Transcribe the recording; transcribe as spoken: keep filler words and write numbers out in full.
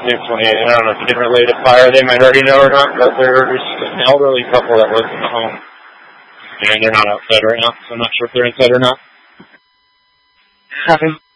Next twenty-eight, I don't know if you can relate a fire. They might already know or not, but there's an elderly couple that works in the home. And they're not outside right now, so I'm not sure if they're inside or not. Having